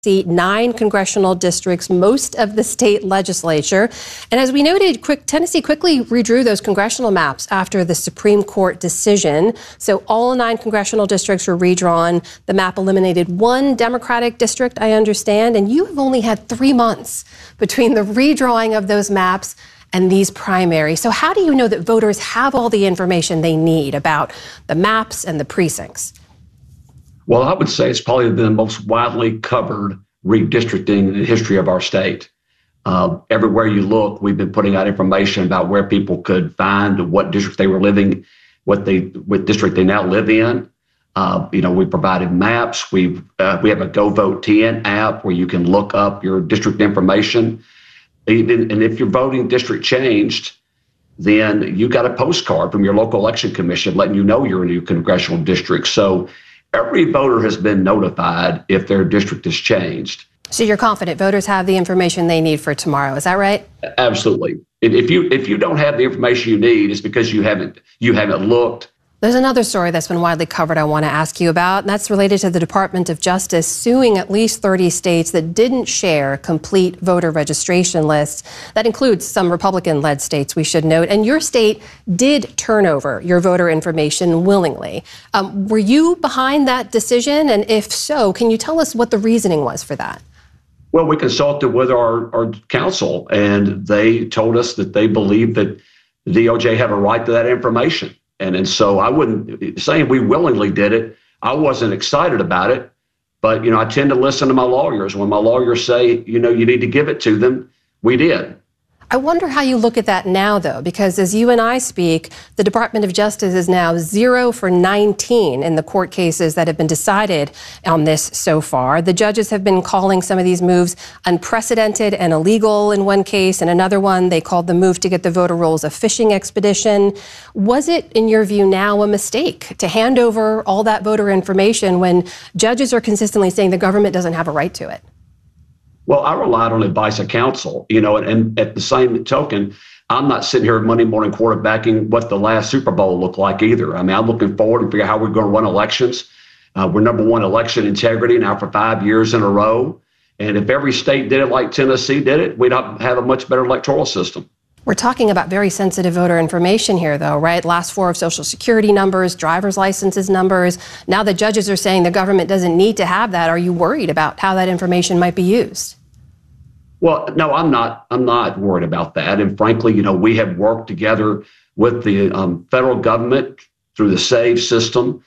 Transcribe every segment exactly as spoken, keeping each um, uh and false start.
See nine congressional districts, most of the state legislature. And as we noted, quick, Tennessee quickly redrew those congressional maps after the Supreme Court decision. So all nine congressional districts were redrawn. The map eliminated one Democratic district, I understand, and you have only had three months between the redrawing of those maps and these primaries. So how do you know that voters have all the information they need about the maps and the precincts? Well, I would say it's probably been the most widely covered redistricting in the history of our state. Uh, everywhere you look, we've been putting out information about where people could find what district they were living, what they, what district they now live in. Uh, you know, we provided maps. We uh, we have a Go Vote ten app where you can look up your district information. Even, and if your voting district changed, then you got a postcard from your local election commission letting you know you're in a new congressional district. So every voter has been notified if their district has changed. So you're confident voters have the information they need for tomorrow, is that right? Absolutely. If you if you don't have the information you need, it's because you haven't you haven't looked. There's another story that's been widely covered I want to ask you about, and that's related to the Department of Justice suing at least thirty states that didn't share complete voter registration lists. That includes some Republican-led states, we should note. And your state did turn over your voter information willingly. Um, were you behind that decision? And if so, can you tell us what the reasoning was for that? Well, we consulted with our, our counsel, and they told us that they believed that the D O J had a right to that information. And, and so I wouldn't, saying we willingly did it, I wasn't excited about it. But, you know, I tend to listen to my lawyers. When my lawyers say, you know, you need to give it to them, we did. I wonder how you look at that now, though, because as you and I speak, the Department of Justice is now zero for nineteen in the court cases that have been decided on this so far. The judges have been calling some of these moves unprecedented and illegal in one case. In another one, they called the move to get the voter rolls a fishing expedition. Was it, in your view, now a mistake to hand over all that voter information when judges are consistently saying the government doesn't have a right to it? Well, I relied on advice of counsel, you know, and, and at the same token, I'm not sitting here Monday morning quarterbacking what the last Super Bowl looked like either. I mean, I'm looking forward and figure out how we're going to run elections. Uh, we're number one election integrity now for five years in a row. And if every state did it like Tennessee did it, we'd have a much better electoral system. We're talking about very sensitive voter information here, though, right? Last four of Social Security numbers, driver's licenses numbers. Now the judges are saying the government doesn't need to have that. Are you worried about how that information might be used? Well, no, I'm not. I'm not worried about that. And frankly, you know, we have worked together with the um, federal government through the SAVE system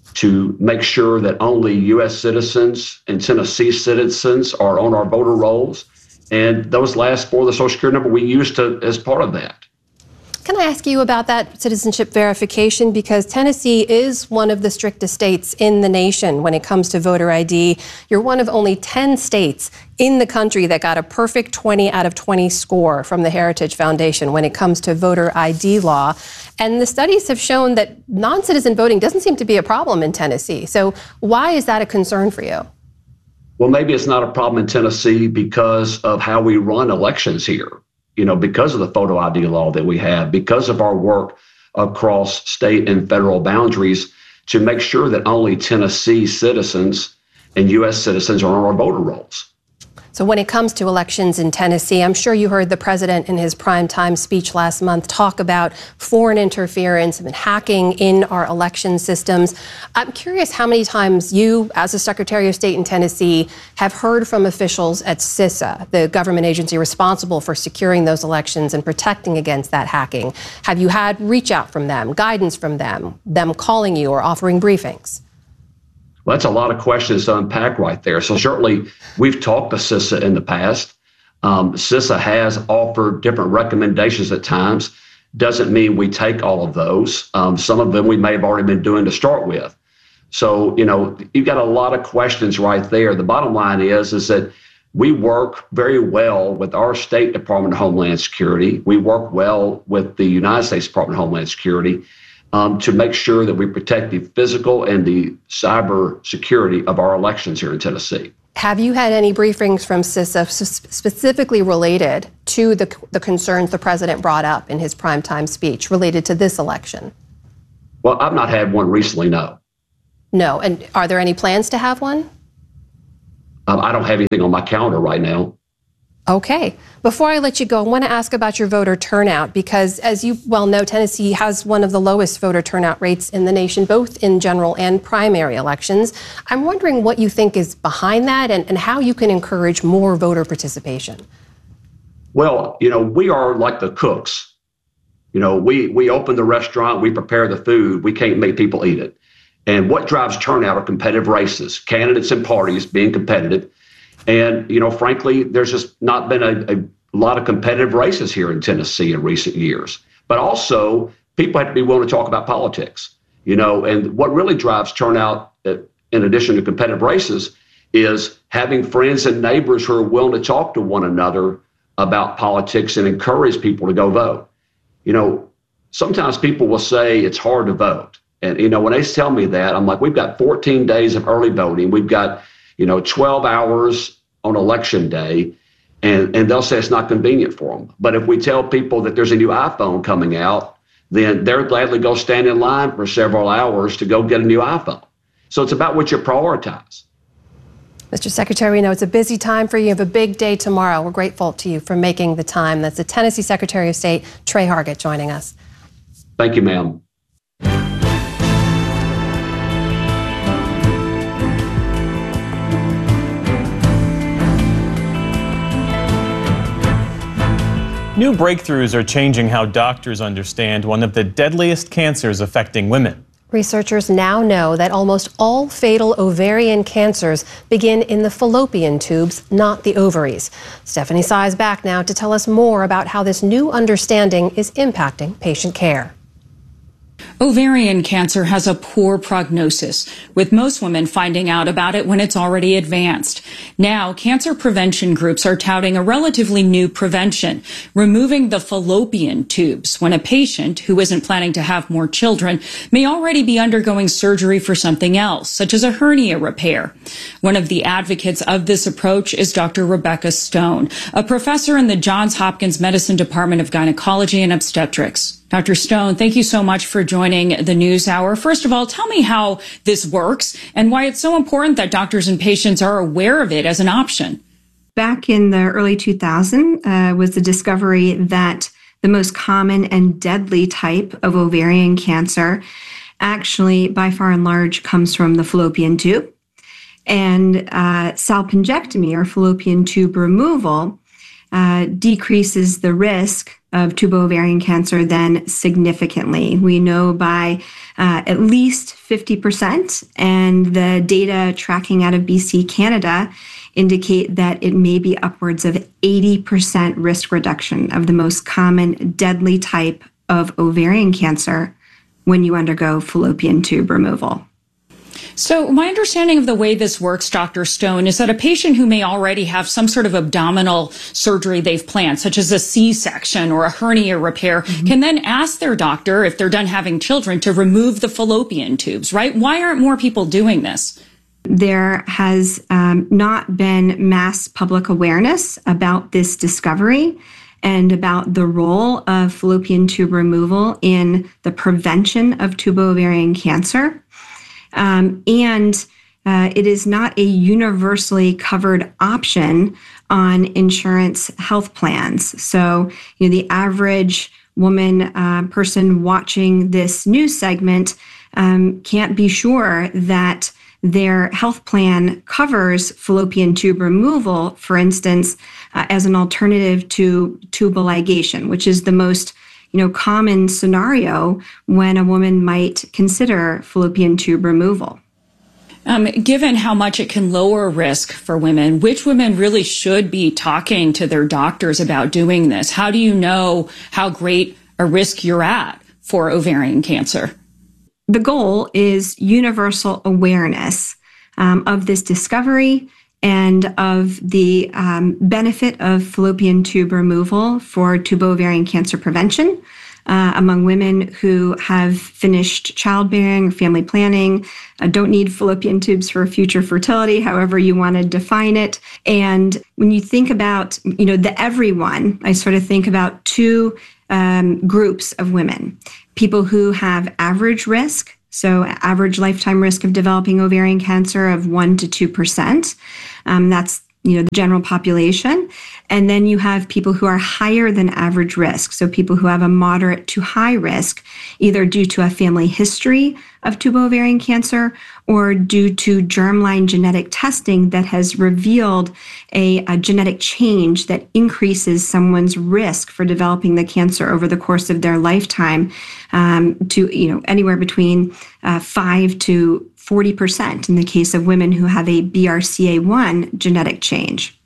to make sure that only U S citizens and Tennessee citizens are on our voter rolls. And those last four of the Social Security number we used to as part of that. Can I ask you about that citizenship verification? Because Tennessee is one of the strictest states in the nation when it comes to voter I D. You're one of only ten states in the country that got a perfect twenty out of twenty score from the Heritage Foundation when it comes to voter I D law. And the studies have shown that non-citizen voting doesn't seem to be a problem in Tennessee. So why is that a concern for you? Well, maybe it's not a problem in Tennessee because of how we run elections here. You know, because of the photo I D law that we have, because of our work across state and federal boundaries to make sure that only Tennessee citizens and U S citizens are on our voter rolls. So when it comes to elections in Tennessee, I'm sure you heard the president in his primetime speech last month talk about foreign interference and hacking in our election systems. I'm curious how many times you, as a Secretary of State in Tennessee, have heard from officials at CISA, the government agency responsible for securing those elections and protecting against that hacking. Have you had reach out from them, guidance from them, them calling you or offering briefings? Well, that's a lot of questions to unpack right there. So certainly we've talked to CISA in the past. Um, CISA has offered different recommendations at times. Doesn't mean we take all of those. Um, some of them we may have already been doing to start with. So, you know, you've got a lot of questions right there. The bottom line is, is that we work very well with our State Department of Homeland Security. We work well with the United States Department of Homeland Security. Um, to make sure that we protect the physical and the cyber security of our elections here in Tennessee. Have you had any briefings from CISA specifically related to the, the concerns the president brought up in his primetime speech related to this election? Well, I've not had one recently, no. No. And are there any plans to have one? Um, I don't have anything on my calendar right now. Okay. Before I let you go, I want to ask about your voter turnout because, as you well know, Tennessee has one of the lowest voter turnout rates in the nation, both in general and primary elections. I'm wondering what you think is behind that and, and how you can encourage more voter participation. Well, you know, we are like the cooks. You know, we, we open the restaurant, we prepare the food, we can't make people eat it. And what drives turnout are competitive races, candidates and parties being competitive. And, you know, frankly, there's just not been a, a lot of competitive races here in Tennessee in recent years. But also, people have to be willing to talk about politics, you know, and what really drives turnout, uh, in addition to competitive races, is having friends and neighbors who are willing to talk to one another about politics and encourage people to go vote. You know, sometimes people will say it's hard to vote. And, you know, when they tell me that, I'm like, we've got fourteen days of early voting. We've got, you know, twelve hours on election day, and, and they'll say it's not convenient for them. But if we tell people that there's a new iPhone coming out, then they'll gladly go stand in line for several hours to go get a new iPhone. So it's about what you prioritize. Mister Secretary, we know it's a busy time for you. You have a big day tomorrow. We're grateful to you for making the time. That's the Tennessee Secretary of State, Tre Hargett, joining us. Thank you, ma'am. New breakthroughs are changing how doctors understand one of the deadliest cancers affecting women. Researchers now know that almost all fatal ovarian cancers begin in the fallopian tubes, not the ovaries. Stephanie Sy is back now to tell us more about how this new understanding is impacting patient care. Ovarian cancer has a poor prognosis, with most women finding out about it when it's already advanced. Now, cancer prevention groups are touting a relatively new prevention, removing the fallopian tubes when a patient who isn't planning to have more children may already be undergoing surgery for something else, such as a hernia repair. One of the advocates of this approach is Doctor Rebecca Stone, a professor in the Johns Hopkins Medicine Department of Gynecology and Obstetrics. Doctor Stone, thank you so much for joining the NewsHour. First of all, tell me how this works and why it's so important that doctors and patients are aware of it as an option. Back in the early two thousands uh, was the discovery that the most common and deadly type of ovarian cancer actually, by far and large, comes from the fallopian tube. And uh, salpingectomy, or fallopian tube removal, uh, decreases the risk of tubo-ovarian cancer then significantly. We know by uh, at least fifty percent, and the data tracking out of B C, Canada, indicate that it may be upwards of eighty percent risk reduction of the most common deadly type of ovarian cancer when you undergo fallopian tube removal. So my understanding of the way this works, Doctor Stone, is that a patient who may already have some sort of abdominal surgery they've planned, such as a C-section or a hernia repair, mm-hmm. can then ask their doctor, if they're done having children, to remove the fallopian tubes, right? Why aren't more people doing this? There has um, not been mass public awareness about this discovery and about the role of fallopian tube removal in the prevention of tubo-ovarian cancer. Um, and uh, it is not a universally covered option on insurance health plans. So, you know, the average woman, uh, person watching this news segment um, can't be sure that their health plan covers fallopian tube removal, for instance, uh, as an alternative to tubal ligation, which is the most you know, common scenario when a woman might consider fallopian tube removal. Um, given how much it can lower risk for women, which women really should be talking to their doctors about doing this? How do you know how great a risk you're at for ovarian cancer? The goal is universal awareness um, of this discovery and of the um, benefit of fallopian tube removal for tubo-ovarian cancer prevention uh, among women who have finished childbearing or family planning, uh, don't need fallopian tubes for future fertility, however you want to define it. And when you think about, you know, the everyone, I sort of think about two um, groups of women: people who have average risk So average lifetime risk of developing ovarian cancer of one to two percent. Um, that's you know, the general population. And then you have people who are higher than average risk. So people who have a moderate to high risk, either due to a family history of tubal ovarian cancer or due to germline genetic testing that has revealed a, a genetic change that increases someone's risk for developing the cancer over the course of their lifetime um, to, you know, anywhere between uh, five to forty percent in the case of women who have a B R C A one genetic change.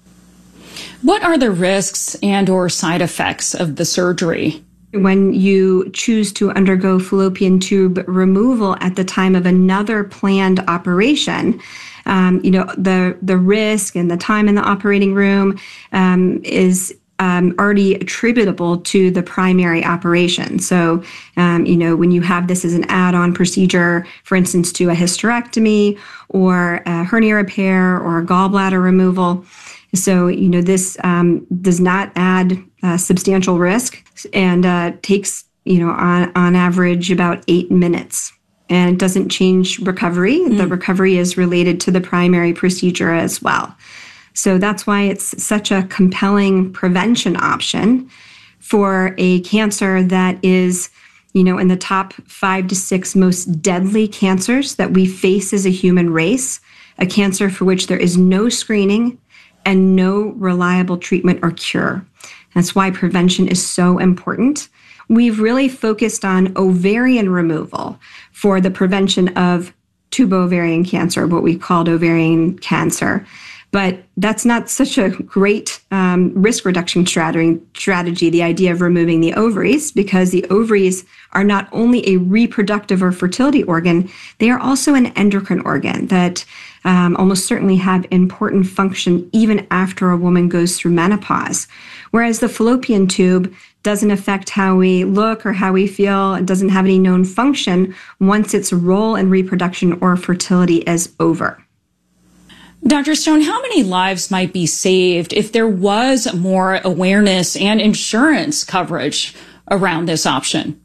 What are the risks and or side effects of the surgery? When you choose to undergo fallopian tube removal at the time of another planned operation, um, you know, the, the risk and the time in the operating room um, is Um, already attributable to the primary operation. So, um, you know, when you have this as an add-on procedure, for instance, to a hysterectomy or a hernia repair or a gallbladder removal. So, you know, this um, does not add uh, substantial risk and uh, takes, you know, on, on average about eight minutes. And it doesn't change recovery. Mm. The recovery is related to the primary procedure as well. So that's why it's such a compelling prevention option for a cancer that is, you know, in the top five to six most deadly cancers that we face as a human race, a cancer for which there is no screening and no reliable treatment or cure. That's why prevention is so important. We've really focused on ovarian removal for the prevention of tubal-ovarian cancer, what we called ovarian cancer. But that's not such a great um, risk reduction strategy, strategy, the idea of removing the ovaries, because the ovaries are not only a reproductive or fertility organ, they are also an endocrine organ that um, almost certainly have important function even after a woman goes through menopause. Whereas the fallopian tube doesn't affect how we look or how we feel. It doesn't have any known function once its role in reproduction or fertility is over. Doctor Stone, how many lives might be saved if there was more awareness and insurance coverage around this option?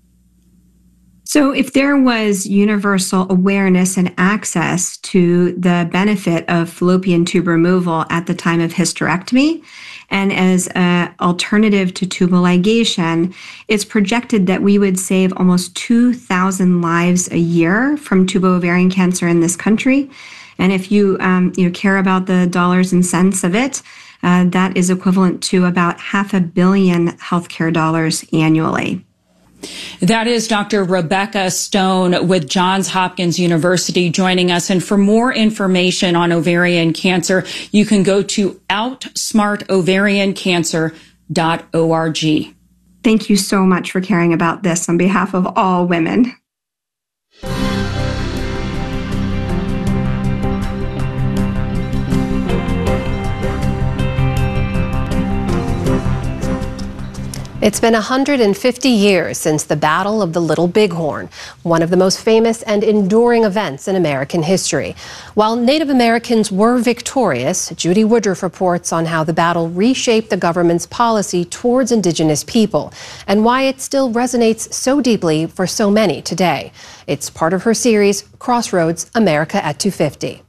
So if there was universal awareness and access to the benefit of fallopian tube removal at the time of hysterectomy, and as an alternative to tubal ligation, it's projected that we would save almost two thousand lives a year from tubal ovarian cancer in this country. And if you, um, you know, care about the dollars and cents of it, uh, that is equivalent to about half a billion healthcare dollars annually. That is Doctor Rebecca Stone with Johns Hopkins University joining us. And for more information on ovarian cancer, you can go to outsmart ovarian cancer dot org. Thank you so much for caring about this on behalf of all women. It's been one hundred fifty years since the Battle of the Little Bighorn, one of the most famous and enduring events in American history. While Native Americans were victorious, Judy Woodruff reports on how the battle reshaped the government's policy towards Indigenous people and why it still resonates so deeply for so many today. It's part of her series, Crossroads, America at two fifty.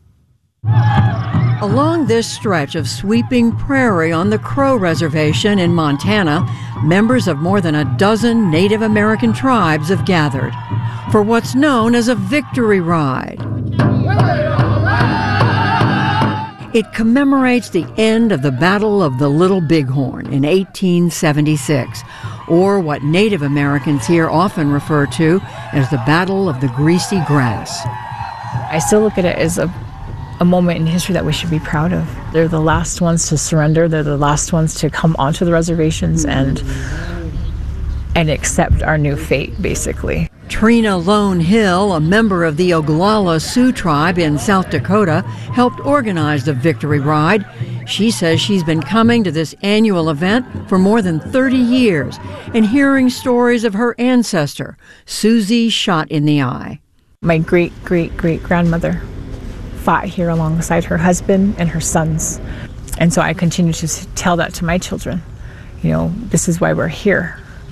Along this stretch of sweeping prairie on the Crow Reservation in Montana, members of more than a dozen Native American tribes have gathered for what's known as a victory ride. It commemorates the end of the Battle of the Little Bighorn in eighteen seventy-six, or what Native Americans here often refer to as the Battle of the Greasy Grass. I still look at it as a a moment in history that we should be proud of. They're the last ones to surrender. They're the last ones to come onto the reservations and and accept our new fate, basically. Trina Lone Hill, a member of the Oglala Sioux tribe in South Dakota, helped organize the Victory Ride. She says she's been coming to this annual event for more than thirty years and hearing stories of her ancestor, Susie Shot in the Eye. My great-great-great-grandmother fought here alongside her husband and her sons. And so I continue to tell that to my children. You know, this is why we're here.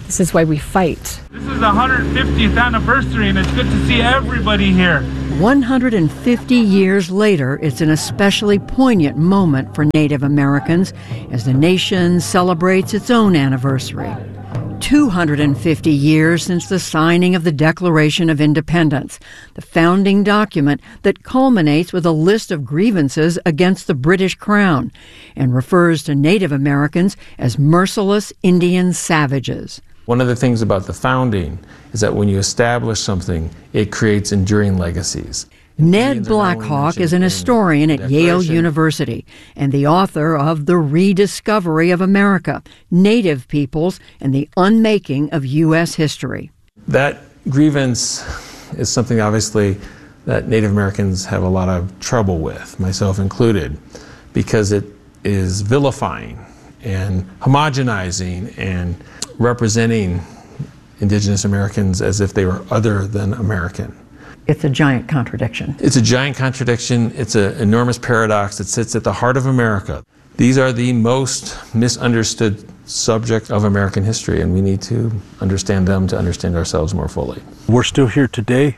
This is why we fight. This is the one hundred fiftieth anniversary, and it's good to see everybody here. one hundred fifty years later, it's an especially poignant moment for Native Americans as the nation celebrates its own anniversary. two hundred fifty years since the signing of the Declaration of Independence, the founding document that culminates with a list of grievances against the British Crown and refers to Native Americans as merciless Indian savages. One of the things about the founding is that when you establish something, it creates enduring legacies. Ned Blackhawk is an historian at Yale University and the author of The Rediscovery of America, Native Peoples and the Unmaking of U S History. That grievance is something, obviously, that Native Americans have a lot of trouble with, myself included, because it is vilifying and homogenizing and representing Indigenous Americans as if they were other than American. It's a giant contradiction. It's a giant contradiction. It's an enormous paradox that sits at the heart of America. These are the most misunderstood subjects of American history, and we need to understand them to understand ourselves more fully. We're still here today.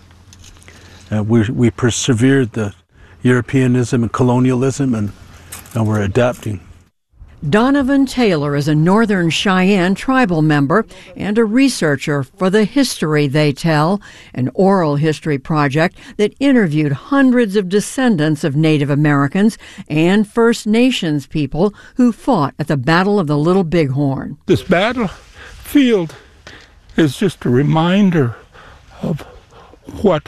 Uh, we, we persevered the Europeanism and colonialism, and, and we're adapting. Donovan Taylor is a Northern Cheyenne tribal member and a researcher for The History They Tell, an oral history project that interviewed hundreds of descendants of Native Americans and First Nations people who fought at the Battle of the Little Bighorn. This battlefield is just a reminder of what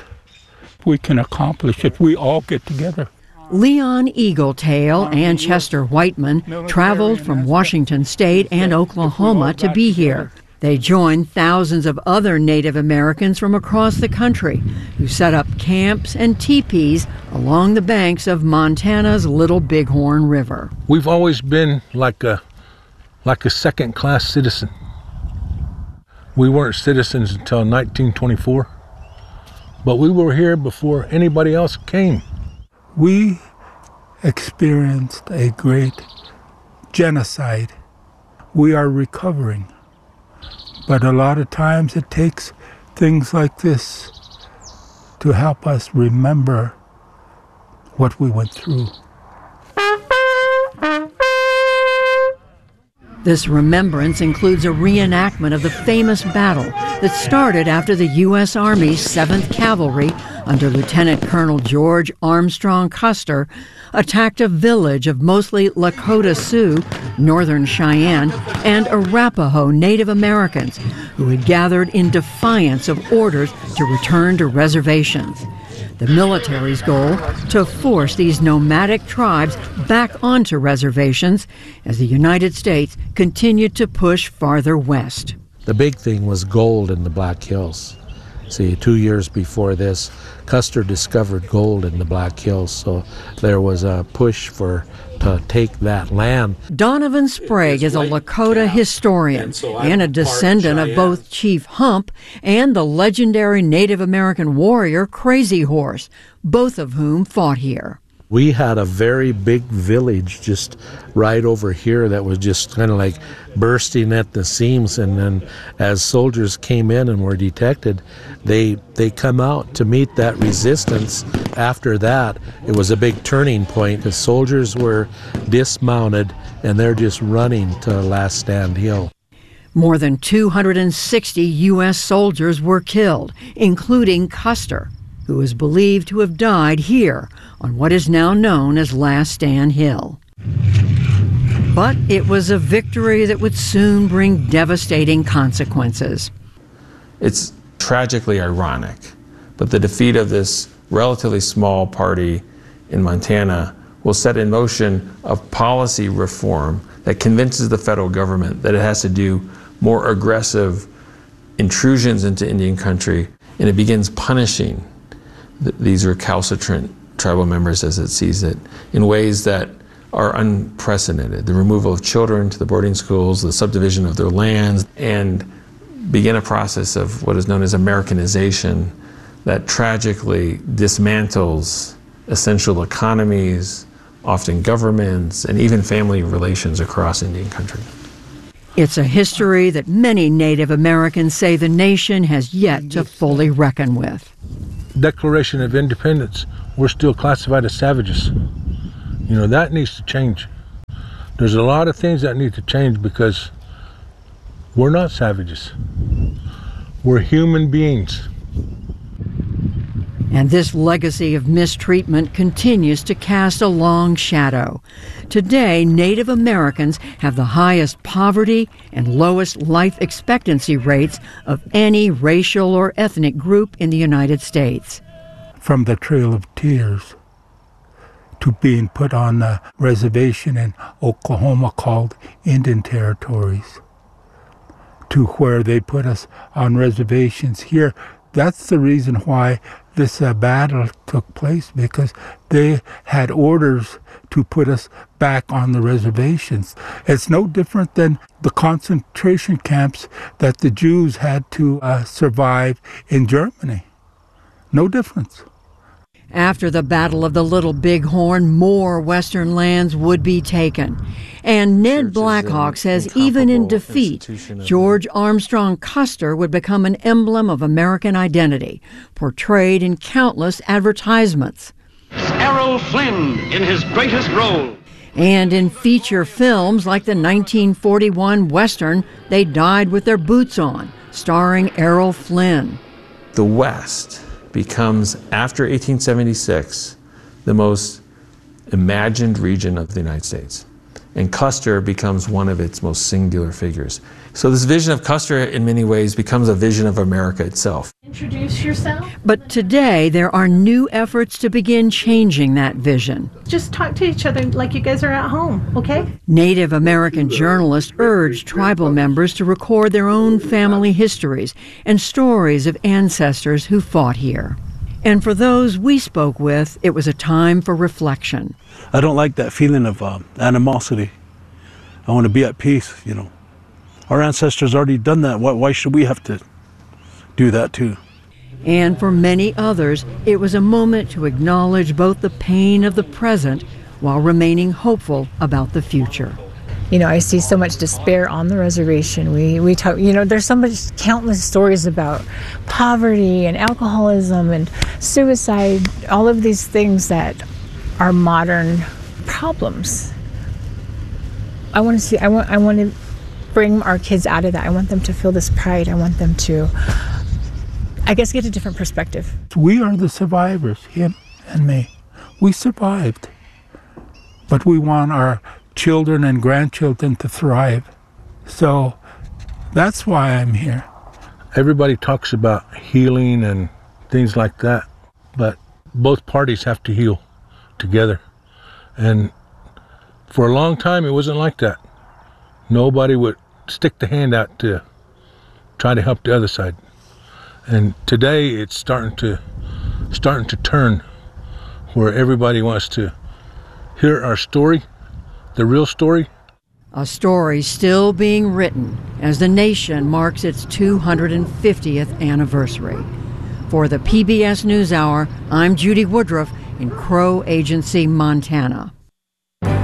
we can accomplish if we all get together. Leon Eagletail and Chester Whiteman traveled from Washington State and Oklahoma to be here. They joined thousands of other Native Americans from across the country who set up camps and teepees along the banks of Montana's Little Bighorn River. We've always been like a, like a second-class citizen. We weren't citizens until nineteen twenty-four, but we were here before anybody else came. We experienced a great genocide. We are recovering. But a lot of times it takes things like this to help us remember what we went through. This remembrance includes a reenactment of the famous battle that started after the U S Army's seventh Cavalry, under Lieutenant Colonel George Armstrong Custer, attacked a village of mostly Lakota Sioux, Northern Cheyenne, and Arapaho Native Americans who had gathered in defiance of orders to return to reservations. The military's goal, to force these nomadic tribes back onto reservations as the United States continued to push farther west. The big thing was gold in the Black Hills. See, two years before this, Custer discovered gold in the Black Hills, so there was a push for to take that land. Donovan Sprague is a Lakota historian and a descendant of both Chief Hump and the legendary Native American warrior Crazy Horse, both of whom fought here. We had a very big village just right over here that was just kind of like bursting at the seams, and then as soldiers came in and were detected, they they come out to meet that resistance. After that, it was a big turning point. The soldiers were dismounted and they're just running to Last Stand Hill. More than two hundred sixty U S soldiers were killed, including Custer, who is believed to have died here on what is now known as Last Stand Hill. But it was a victory that would soon bring devastating consequences. It's tragically ironic, but the defeat of this relatively small party in Montana will set in motion a policy reform that convinces the federal government that it has to do more aggressive intrusions into Indian country, and it begins punishing th- these recalcitrant tribal members, as it sees it, in ways that are unprecedented. The removal of children to the boarding schools, the subdivision of their lands, and begin a process of what is known as Americanization that tragically dismantles essential economies, often governments, and even family relations across Indian country. It's a history that many Native Americans say the nation has yet to fully reckon with. Declaration of Independence, we're still classified as savages. You know, that needs to change. There's a lot of things that need to change because we're not savages. We're human beings. And this legacy of mistreatment continues to cast a long shadow. Today, Native Americans have the highest poverty and lowest life expectancy rates of any racial or ethnic group in the United States. From the Trail of Tears to being put on a reservation in Oklahoma called Indian Territories, to where they put us on reservations here. That's the reason why this uh, battle took place, because they had orders to put us back on the reservations. It's no different than the concentration camps that the Jews had to uh, survive in Germany. No difference. After the Battle of the Little Bighorn, more Western lands would be taken. And Ned Blackhawk says even in defeat, George Armstrong Custer would become an emblem of American identity, portrayed in countless advertisements. Errol Flynn in his greatest role. And in feature films like the nineteen forty-one Western, They Died with Their Boots On, starring Errol Flynn. The West becomes, after eighteen seventy-six, the most imagined region of the United States. And Custer becomes one of its most singular figures. So this vision of Custer, in many ways, becomes a vision of America itself. Introduce yourself. But today, there are new efforts to begin changing that vision. Just talk to each other like you guys are at home, okay? Native American journalists urged tribal members to record their own family histories and stories of ancestors who fought here. And for those we spoke with, it was a time for reflection. I don't like that feeling of uh, animosity. I want to be at peace, you know. Our ancestors already done that. Why, why should we have to do that too? And for many others, it was a moment to acknowledge both the pain of the present while remaining hopeful about the future. You know, I see so much despair on the reservation. We we talk, you know, there's so much, countless stories about poverty and alcoholism and suicide, all of these things that are modern problems. I want to see, I want, I want to bring our kids out of that. I want them to feel this pride. I want them to, I guess, get a different perspective. We are the survivors, him and me. We survived. But we want our children and grandchildren to thrive. So that's why I'm here. Everybody talks about healing and things like that, but both parties have to heal together. And for a long time, it wasn't like that. Nobody would stick the hand out to try to help the other side. And today, it's starting to starting to turn, where everybody wants to hear our story, the real story. A story still being written as the nation marks its two hundred fiftieth anniversary. For the P B S NewsHour, I'm Judy Woodruff in Crow Agency, Montana.